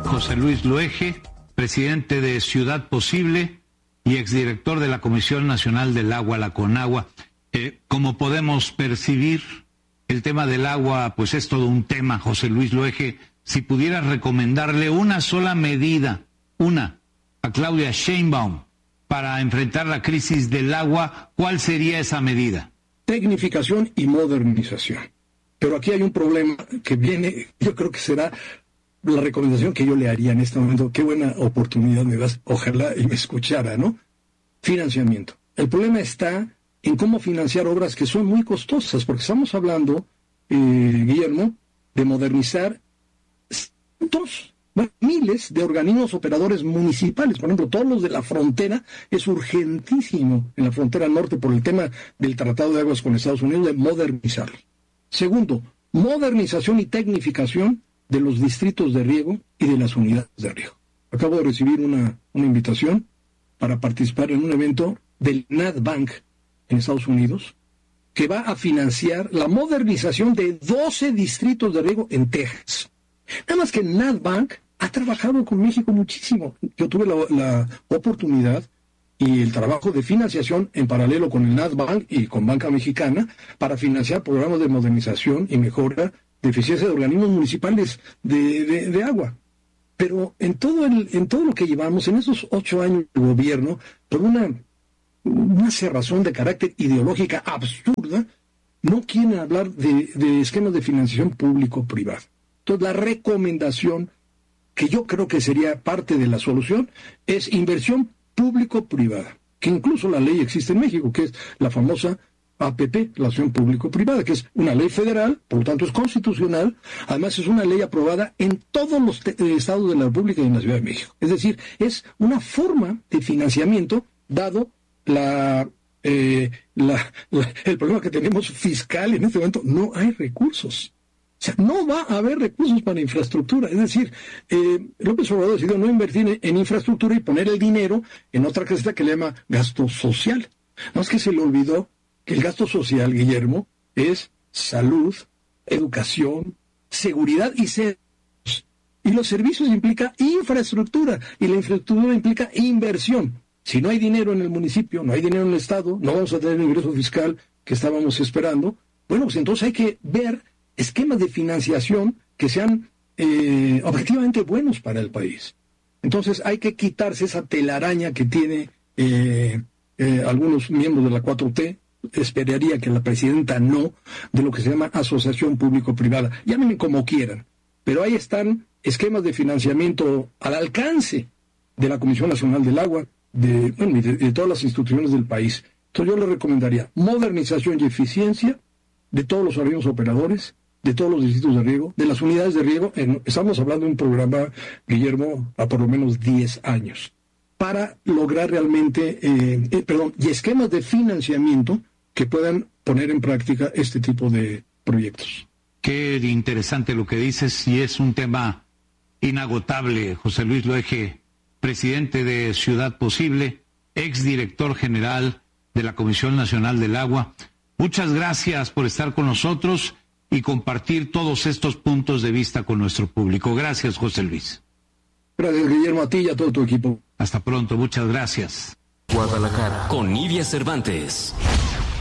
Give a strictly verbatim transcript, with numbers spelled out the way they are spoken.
José Luis Loeje, presidente de Ciudad Posible y exdirector de la Comisión Nacional del Agua, la CONAGUA. Eh, como podemos percibir, el tema del agua, pues es todo un tema, José Luis Loeje. Si pudieras recomendarle una sola medida, una, a Claudia Sheinbaum, para enfrentar la crisis del agua, ¿cuál sería esa medida? Tecnificación y modernización. Pero aquí hay un problema que viene, yo creo que será la recomendación que yo le haría en este momento. Qué buena oportunidad me das, ojalá y me escuchara, ¿no? Financiamiento. El problema está en cómo financiar obras que son muy costosas, porque estamos hablando, eh, Guillermo, de modernizar cientos, bueno, miles de organismos operadores municipales. Por ejemplo, todos los de la frontera, es urgentísimo en la frontera norte por el tema del Tratado de Aguas con Estados Unidos de modernizarlos. Segundo, modernización y tecnificación de los distritos de riego y de las unidades de riego. Acabo de recibir una, una invitación para participar en un evento del NatBank en Estados Unidos, que va a financiar la modernización de doce distritos de riego en Texas. Nada más que NatBank ha trabajado con México muchísimo. Yo tuve la, la oportunidad y el trabajo de financiación en paralelo con el NatBank y con Banca Mexicana para financiar programas de modernización y mejora de eficiencia de organismos municipales de, de, de agua. Pero en todo el, en todo lo que llevamos, en esos ocho años de gobierno, por una, una cerrazón de carácter ideológica absurda, no quieren hablar de, de esquemas de financiación público-privada. Entonces, la recomendación, que yo creo que sería parte de la solución, es inversión público-privada, que incluso la ley existe en México, que es la famosa A P P, la acción público-privada, que es una ley federal, por lo tanto es constitucional, además es una ley aprobada en todos los te- estados de la República y en la Ciudad de México. Es decir, es una forma de financiamiento, dado la, eh, la, la, el problema que tenemos fiscal en este momento. No hay recursos. O sea, no va a haber recursos para infraestructura. Es decir, eh, López Obrador decidió no invertir en, en infraestructura y poner el dinero en otra caseta que le llama gasto social. No es que se le olvidó que el gasto social, Guillermo, es salud, educación, seguridad y servicios. Y los servicios implica infraestructura, y la infraestructura implica inversión. Si no hay dinero en el municipio, no hay dinero en el Estado, no vamos a tener el ingreso fiscal que estábamos esperando. Bueno, pues entonces hay que ver esquemas de financiación que sean eh, objetivamente buenos para el país. Entonces hay que quitarse esa telaraña que tiene eh, eh, algunos miembros de la cuatro T. Esperaría que la presidenta no, de lo que se llama asociación público-privada. Llámenme como quieran, pero ahí están esquemas de financiamiento al alcance de la Comisión Nacional del Agua, de, bueno, de, de todas las instituciones del país. Entonces yo le recomendaría modernización y eficiencia de todos los organismos operadores, de todos los distritos de riego, de las unidades de riego. En, estamos hablando de un programa, Guillermo, a por lo menos diez años, para lograr realmente, eh, eh, perdón, y esquemas de financiamiento que puedan poner en práctica este tipo de proyectos. Qué interesante lo que dices, y es un tema inagotable. José Luis Loeje, presidente de Ciudad Posible, exdirector general de la Comisión Nacional del Agua. Muchas gracias por estar con nosotros y compartir todos estos puntos de vista con nuestro público. Gracias, José Luis. Gracias, Guillermo, a ti y a todo tu equipo. Hasta pronto, muchas gracias. Guadalajara, con Nidia Cervantes.